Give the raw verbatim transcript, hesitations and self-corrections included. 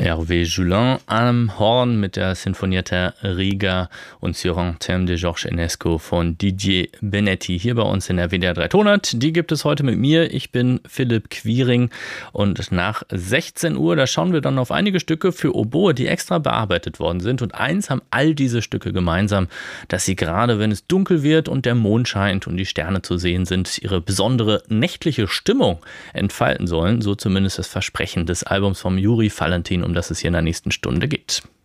Hervé Julin am Horn mit der Sinfonietta Riga und Sur un thème de Georges Enesco von Didier Benetti hier bei uns in der W D R dreihundert. Die gibt es heute mit mir. Ich bin Philipp Quiring und nach sechzehn Uhr, da schauen wir dann auf einige Stücke für Oboe, die extra bearbeitet worden sind. Und eins haben all diese Stücke gemeinsam, dass sie gerade, wenn es dunkel wird und der Mond scheint und die Sterne zu sehen sind, ihre besondere nächtliche Stimmung entfalten sollen. So zumindest das Versprechen des Albums vom Juri Valentin, um das es hier in der nächsten Stunde geht.